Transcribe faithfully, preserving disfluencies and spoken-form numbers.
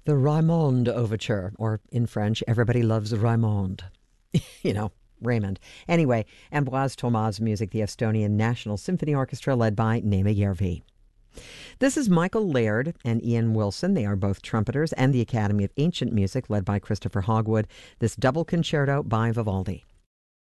The Raymond Overture, or in French, Everybody Loves Raymond. you know, Raymond. Anyway, Ambroise Thomas' music, the Estonian National Symphony Orchestra, led by Neeme Järvi. This is Michael Laird and Ian Wilson. They are both trumpeters, and the Academy of Ancient Music, led by Christopher Hogwood. This double concerto by Vivaldi.